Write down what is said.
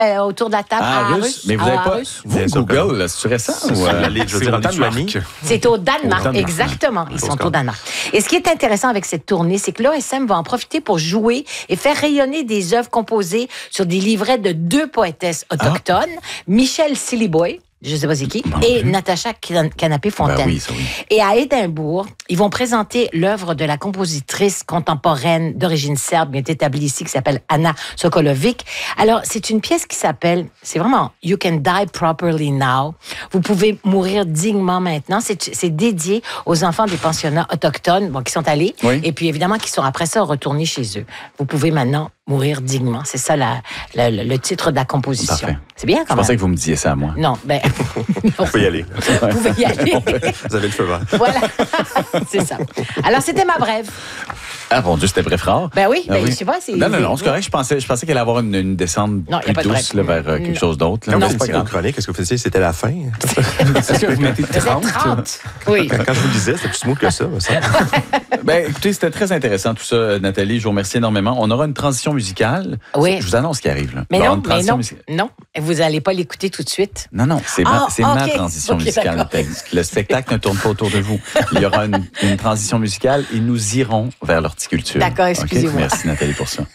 autour de la table à Aarhus. Mais vous n'avez pas... Aarhus. Vous, Google, là, c'est récent? Je veux dire, en Lituanie. C'est au Danemark, exactement. Ils sont au Danemark. Et ce qui est intéressant avec cette tournée, c'est que l'OSM va en profiter pour jouer et faire rayonner des œuvres composées sur des livrets de 2 poétesses autochtones, Michelle Sillyboy, je ne sais pas c'est qui, et Natacha Canapé-Fontaine. Ben oui, ça oui. Et à Édimbourg, ils vont présenter l'œuvre de la compositrice contemporaine d'origine serbe, bien établie ici, qui s'appelle Anna Sokolovic. Alors, c'est une pièce qui s'appelle, c'est vraiment You Can Die Properly Now. Vous pouvez mourir dignement maintenant. C'est dédié aux enfants des pensionnats autochtones, qui sont allés, et puis évidemment qui sont après ça retournés chez eux. Vous pouvez maintenant mourir dignement. C'est ça le titre de la composition. Parfait. C'est bien quand même. Je pensais que vous me disiez ça à moi. Non, Vous pouvez y aller. Vous pouvez y aller. Vous avez le feu vert. Voilà, c'est ça. Alors, c'était ma brève. Ah, mon Dieu, c'était bref rare. Ben oui, je sais pas. Non, c'est correct. Je pensais qu'elle allait avoir une descente plus douce là, vers quelque chose d'autre. Quand Là, vous étiez en chronique, est-ce que vous faisiez c'était la fin? Est-ce que vous mettez 30? 30. Oui. Quand je vous le disais, c'était plus smooth que ça. Ben, écoutez, c'était très intéressant tout ça, Nathalie. Je vous remercie énormément. On aura une transition musicale. Oui. Je vous annonce ce qui arrive. Là. Mais non, musicale. non. Vous n'allez pas l'écouter tout de suite. Non, c'est ma transition musicale. D'accord. Le spectacle ne tourne pas autour de vous. Il y aura une transition musicale et nous irons vers l'horticulture. D'accord, excusez-moi. Merci Nathalie pour ça.